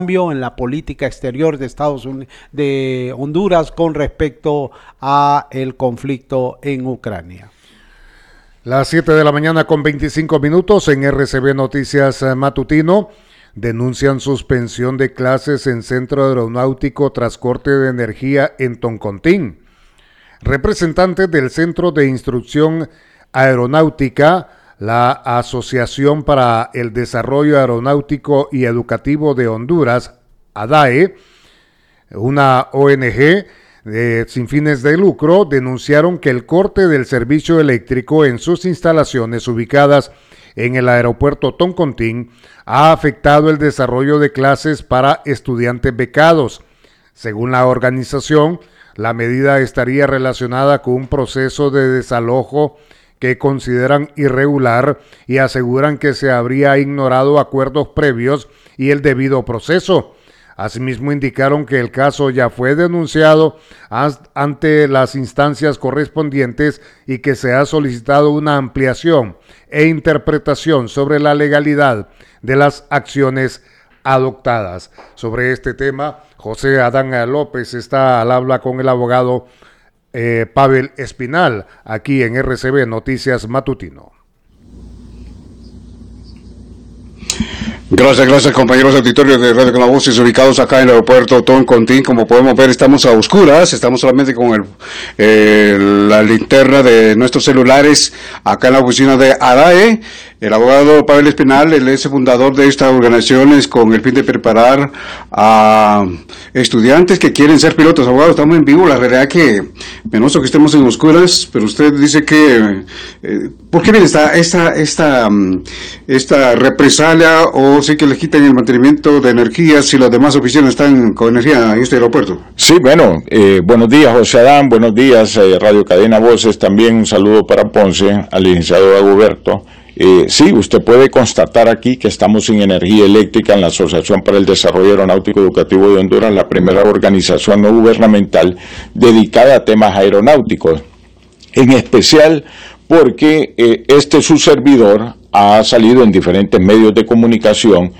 en la política exterior de Estados Unidos, de Honduras con respecto a el conflicto en Ucrania. Las 7 de la mañana con 25 minutos en RCB Noticias Matutino. Denuncian suspensión de clases en Centro Aeronáutico tras corte de energía en Toncontín. Representantes del Centro de Instrucción Aeronáutica, la Asociación para el Desarrollo Aeronáutico y Educativo de Honduras, ADAE, una ONG sin fines de lucro, denunciaron que el corte del servicio eléctrico en sus instalaciones ubicadas en el aeropuerto Toncontín ha afectado el desarrollo de clases para estudiantes becados. Según la organización, la medida estaría relacionada con un proceso de desalojo que consideran irregular y aseguran que se habría ignorado acuerdos previos y el debido proceso. Asimismo, indicaron que el caso ya fue denunciado ante las instancias correspondientes y que se ha solicitado una ampliación e interpretación sobre la legalidad de las acciones adoptadas. Sobre este tema, José Adán López está al habla con el abogado Pavel Espinal, aquí en RCB Noticias Matutino. Gracias compañeros auditorios de Radio con la Voces ubicados acá en el aeropuerto Toncontín. Como podemos ver, estamos a oscuras, estamos solamente con la linterna de nuestros celulares acá en la oficina de ADAE. El abogado Pavel Espinal, él es fundador de esta organización con el fin de preparar a estudiantes que quieren ser pilotos. Abogado, estamos en vivo, la verdad que penoso que estemos en oscuras, pero usted dice que ¿por qué viene esta represalia o sí que le quitan el mantenimiento de energía si las demás oficinas están con energía en este aeropuerto? Sí, bueno, buenos días José Adán, buenos días Radio Cadena Voces, también un saludo para Ponce, al licenciado Dagoberto. Sí, usted puede constatar aquí que estamos sin energía eléctrica en la Asociación para el Desarrollo Aeronáutico Educativo de Honduras, la primera organización no gubernamental dedicada a temas aeronáuticos, en especial porque su servidor ha salido en diferentes medios de comunicación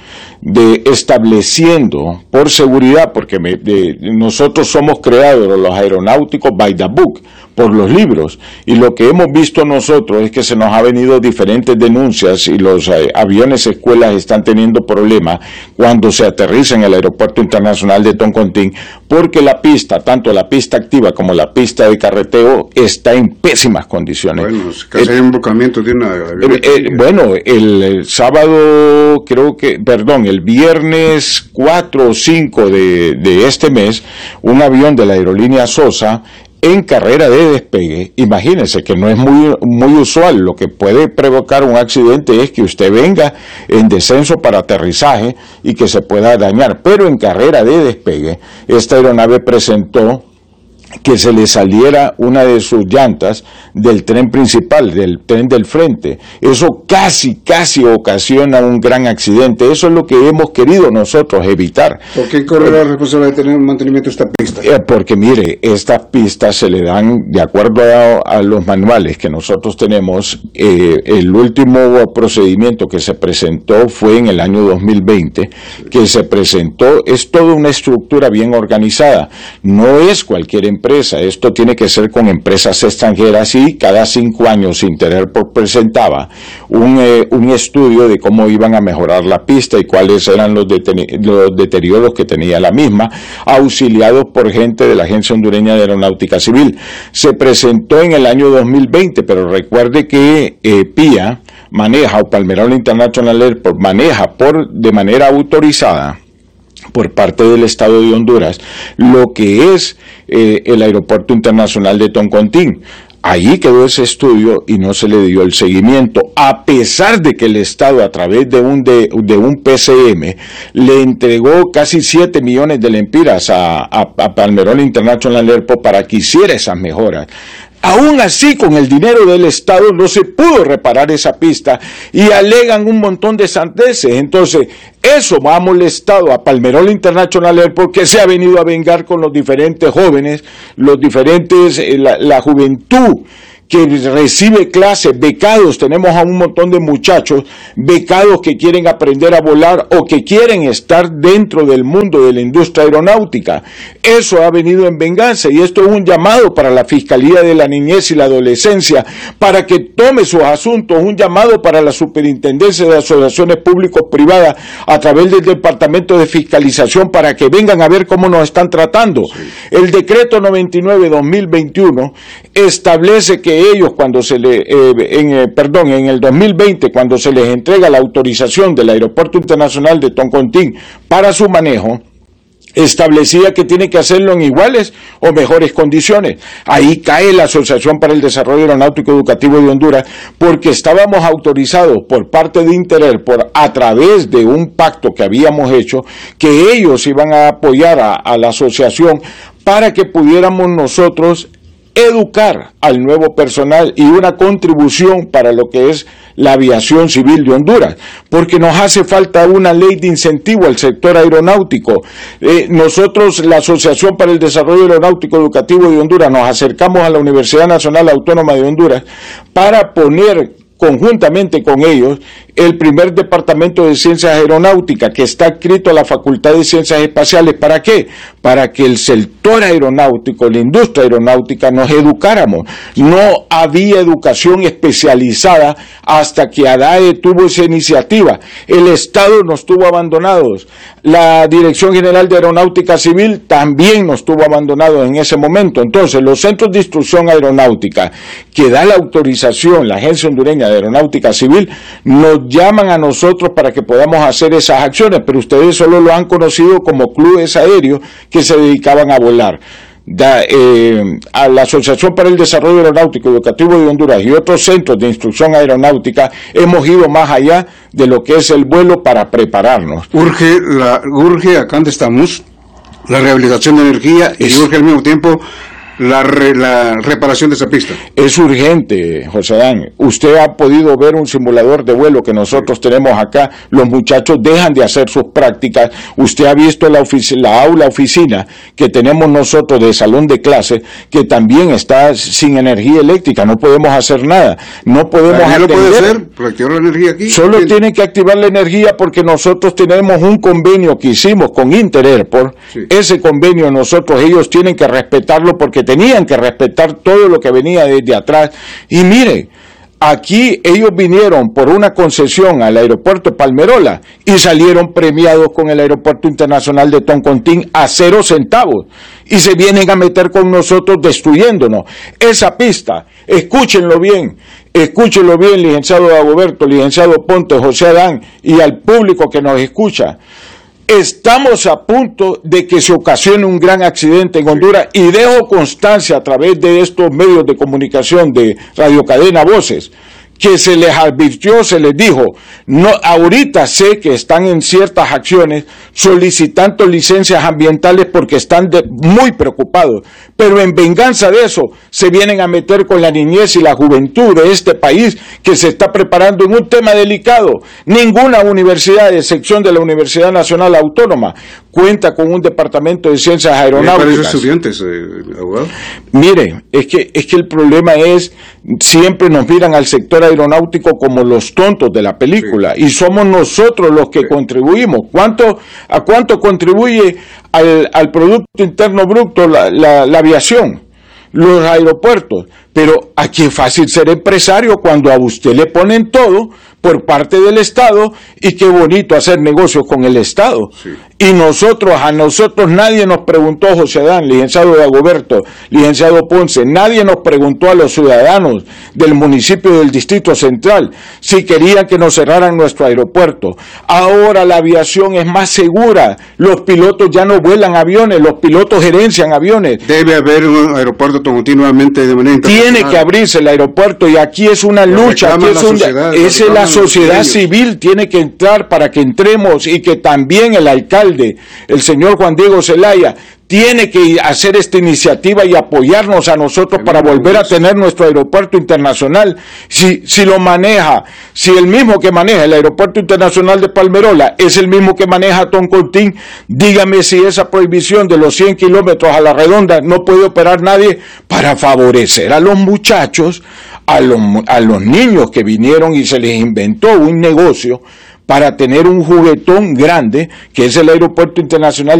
estableciendo por seguridad, porque nosotros somos creadores, los aeronáuticos by the book, por los libros, y lo que hemos visto nosotros es que se nos ha venido diferentes denuncias y los aviones escuelas están teniendo problemas cuando se aterriza en el aeropuerto internacional de Toncontín, porque la pista, tanto la pista activa como la pista de carreteo, está en pésimas condiciones. Bueno, casi hay un volcamiento de una avioneta. Bueno, el sábado, el viernes 4 o 5 de este mes, un avión de la aerolínea Sosa en carrera de despegue, imagínense que no es muy usual, lo que puede provocar un accidente es que usted venga en descenso para aterrizaje y que se pueda dañar, pero en carrera de despegue, esta aeronave presentó que se le saliera una de sus llantas del tren principal, del tren del frente. Eso casi ocasiona un gran accidente. Eso es lo que hemos querido nosotros evitar. ¿Por qué corre la responsabilidad de tener un mantenimiento de esta pista? Porque mire, estas pistas se le dan de acuerdo a los manuales que nosotros tenemos. El último procedimiento que se presentó fue en el año 2020, que se presentó, es toda una estructura bien organizada. No es cualquier empresa, esto tiene que ser con empresas extranjeras y cada 5 años Intererport presentaba un estudio de cómo iban a mejorar la pista y cuáles eran los deterioros que tenía la misma, auxiliados por gente de la Agencia Hondureña de Aeronáutica Civil. Se presentó en el año 2020, pero recuerde que PIA maneja, o Palmeral International Airport maneja de manera autorizada por parte del Estado de Honduras lo que es el Aeropuerto Internacional de Toncontín. Allí quedó ese estudio y no se le dio el seguimiento, a pesar de que el Estado, a través de un PCM, le entregó casi 7 millones de lempiras a Palmeral International Airport para que hiciera esas mejoras. Aún así, con el dinero del Estado no se pudo reparar esa pista y alegan un montón de sandeces. Entonces, eso ha molestado a Palmeral International Airport, que se ha venido a vengar con los diferentes jóvenes, la juventud que recibe clases, becados, tenemos a un montón de muchachos becados que quieren aprender a volar o que quieren estar dentro del mundo de la industria aeronáutica. Eso ha venido en venganza y esto es un llamado para la Fiscalía de la Niñez y la Adolescencia para que tome sus asuntos, un llamado para la Superintendencia de Asociaciones Público-Privadas a través del Departamento de Fiscalización para que vengan a ver cómo nos están tratando. Sí. El decreto 99-2021 establece que ellos cuando se en el 2020, cuando se les entrega la autorización del Aeropuerto Internacional de Toncontín para su manejo, establecía que tiene que hacerlo en iguales o mejores condiciones. Ahí cae la Asociación para el Desarrollo Aeronáutico Educativo de Honduras, porque estábamos autorizados por parte de Interel, a través de un pacto que habíamos hecho, que ellos iban a apoyar a la asociación para que pudiéramos nosotros educar al nuevo personal y una contribución para lo que es la aviación civil de Honduras, porque nos hace falta una ley de incentivo al sector aeronáutico. Nosotros, la Asociación para el Desarrollo Aeronáutico Educativo de Honduras, nos acercamos a la Universidad Nacional Autónoma de Honduras para poner conjuntamente con ellos el primer departamento de ciencias aeronáuticas que está adscrito a la Facultad de Ciencias Espaciales. ¿Para qué? Para que el sector aeronáutico, la industria aeronáutica, nos educáramos. No había educación especializada hasta que ADAE tuvo esa iniciativa. El Estado nos tuvo abandonados. La Dirección General de Aeronáutica Civil también nos tuvo abandonados en ese momento. Entonces, los centros de instrucción aeronáutica que da la autorización, la Agencia Hondureña de Aeronáutica Civil, nos llaman a nosotros para que podamos hacer esas acciones, pero ustedes solo lo han conocido como clubes aéreos que se dedicaban a volar. A la Asociación para el Desarrollo Aeronáutico Educativo de Honduras y otros centros de instrucción aeronáutica hemos ido más allá de lo que es el vuelo para prepararnos. Urge acá donde estamos la rehabilitación de energía y urge al mismo tiempo la reparación de esa pista. Es urgente, José Adán. Usted ha podido ver un simulador de vuelo que nosotros tenemos acá. Los muchachos dejan de hacer sus prácticas. Usted ha visto la aula oficina que tenemos nosotros de salón de clase, que también está sin energía eléctrica. No podemos hacer nada. No podemos atender. ¿Lo puede hacer? ¿Para activar la energía aquí? Solo tiene que activar la energía porque nosotros tenemos un convenio que hicimos con Interairport. Sí. Ese convenio ellos tienen que respetarlo porque tenían que respetar todo lo que venía desde atrás. Y mire, aquí ellos vinieron por una concesión al aeropuerto Palmerola y salieron premiados con el aeropuerto internacional de Toncontín a 0 centavos. Y se vienen a meter con nosotros destruyéndonos. Esa pista, escúchenlo bien, licenciado Dagoberto, licenciado Ponte, José Adán y al público que nos escucha. Estamos a punto de que se ocasione un gran accidente en Honduras y dejo constancia a través de estos medios de comunicación de Radio Cadena Voces que se les advirtió, se les dijo, no, ahorita sé que están en ciertas acciones solicitando licencias ambientales porque están muy preocupados, pero en venganza de eso se vienen a meter con la niñez y la juventud de este país que se está preparando en un tema delicado. Ninguna universidad, a excepción de la Universidad Nacional Autónoma, cuenta con un departamento de ciencias aeronáuticas. ¿Para esos estudiantes, abogado? Mire, es que el problema es, siempre nos miran al sector aeronáutico como los tontos de la película, sí, y somos nosotros los que contribuimos. ¿A cuánto contribuye al Producto Interno Bruto la aviación? Los aeropuertos. Pero aquí es fácil ser empresario cuando a usted le ponen todo por parte del Estado, y qué bonito hacer negocios con el Estado. Sí. Y a nosotros nadie nos preguntó, José Adán, licenciado Dagoberto, licenciado Ponce, nadie nos preguntó a los ciudadanos del municipio del Distrito Central si querían que nos cerraran nuestro aeropuerto. Ahora la aviación es más segura, los pilotos ya no vuelan aviones, los pilotos gerencian aviones. Debe haber un aeropuerto continuamente de manera internacional. Tiene que abrirse el aeropuerto y aquí es una lucha, aquí la sociedad civil tiene que entrar para que entremos y que también el alcalde alcalde, el señor Juan Diego Zelaya, tiene que hacer esta iniciativa y apoyarnos a nosotros para volver a tener nuestro aeropuerto internacional. Si lo maneja, si el mismo que maneja el aeropuerto internacional de Palmerola es el mismo que maneja Toncontín, dígame si esa prohibición de los 100 kilómetros a la redonda no puede operar nadie para favorecer a los muchachos, a los niños que vinieron y se les inventó un negocio para tener un juguetón grande que es el aeropuerto internacional